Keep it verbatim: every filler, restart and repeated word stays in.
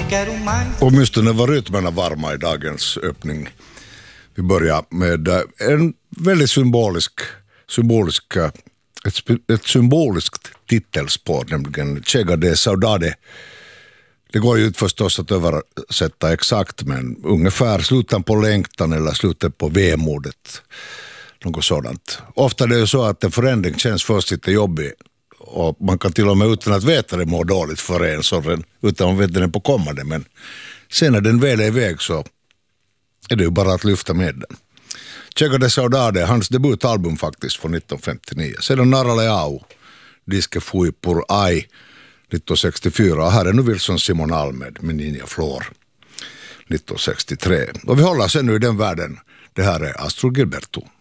Åtminstone var rytmerna varma i dagens öppning. Vi börjar med en väldigt symbolisk, symbolisk ett, ett symboliskt titelspår, nämligen Chega de Saudade. Det går ju ut förstås att översätta exakt, men ungefär slutan på längtan eller slutet på vemodet. Något sådant. Ofta är det ju så att en förändring känns först lite jobbig och man kan till och med utan att veta det må dåligt för en sån, utan man vet den på kommande, men sen när den väl är iväg så är det ju bara att lyfta med den. Chega de Saudade, hans debutalbum faktiskt från nitton femtionio. Sedan Nara Leao, Disque Fui por Ai nitton sextiofyra, och här är nu Wilson Simon Almed med Ninja Flor nitton sextiotre. Och vi håller sen nu i den världen. Det här är Astro Gilberto.